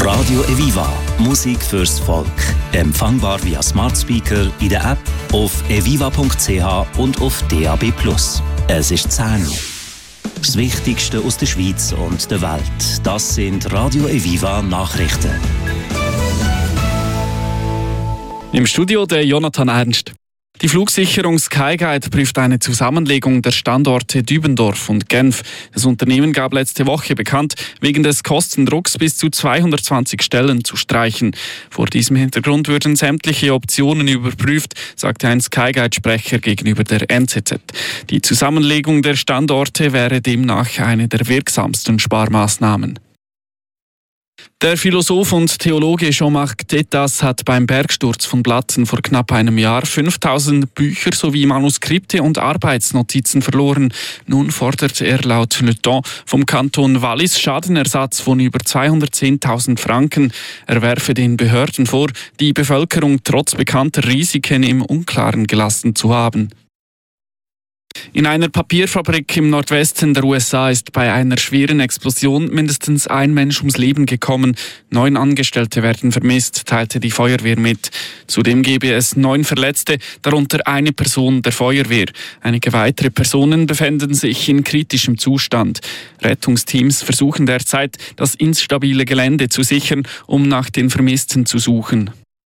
Radio Eviva. Musik fürs Volk. Empfangbar via Smart Speaker, in der App, auf eviva.ch und auf DAB+. Es ist 10 Uhr. Das Wichtigste aus der Schweiz und der Welt. Das sind Radio Eviva Nachrichten. Im Studio der Jonathan Ernst. Die Flugsicherung Skyguide prüft eine Zusammenlegung der Standorte Dübendorf und Genf. Das Unternehmen gab letzte Woche bekannt, wegen des Kostendrucks bis zu 220 Stellen zu streichen. Vor diesem Hintergrund würden sämtliche Optionen überprüft, sagte ein Skyguide-Sprecher gegenüber der NZZ. Die Zusammenlegung der Standorte wäre demnach eine der wirksamsten Sparmaßnahmen. Der Philosoph und Theologe Jean-Marc Tétas hat beim Bergsturz von Blatten vor knapp einem Jahr 5000 Bücher sowie Manuskripte und Arbeitsnotizen verloren. Nun fordert er laut Le Temps vom Kanton Wallis Schadenersatz von über 210.000 Franken. Er werfe den Behörden vor, die Bevölkerung trotz bekannter Risiken im Unklaren gelassen zu haben. In einer Papierfabrik im Nordwesten der USA ist bei einer schweren Explosion mindestens ein Mensch ums Leben gekommen. 9 Angestellte werden vermisst, teilte die Feuerwehr mit. Zudem gebe es 9 Verletzte, darunter eine Person der Feuerwehr. Einige weitere Personen befänden sich in kritischem Zustand. Rettungsteams versuchen derzeit, das instabile Gelände zu sichern, um nach den Vermissten zu suchen.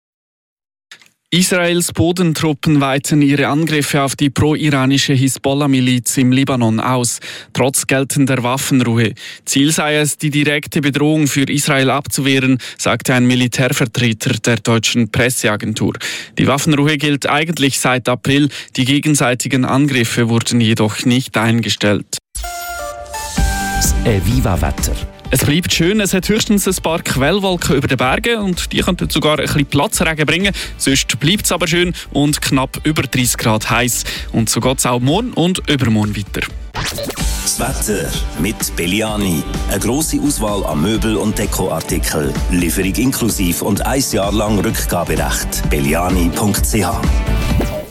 Israels Bodentruppen weiten ihre Angriffe auf die pro-iranische Hisbollah-Miliz im Libanon aus, trotz geltender Waffenruhe. Ziel sei es, die direkte Bedrohung für Israel abzuwehren, sagte ein Militärvertreter der deutschen Presseagentur. Die Waffenruhe gilt eigentlich seit April, die gegenseitigen Angriffe wurden jedoch nicht eingestellt. Das Eviva-Wetter. Es bleibt schön, es hat höchstens ein paar Quellwolken über den Bergen und die könnten sogar ein bisschen Platzregen bringen. Sonst bleibt es aber schön und knapp über 30 Grad heiß. Und so geht es auch morgen und übermorgen weiter. Das Wetter mit Belliani. Eine grosse Auswahl an Möbel- und Dekoartikeln. Lieferung inklusiv und 1 Jahr lang Rückgaberecht. Belliani.ch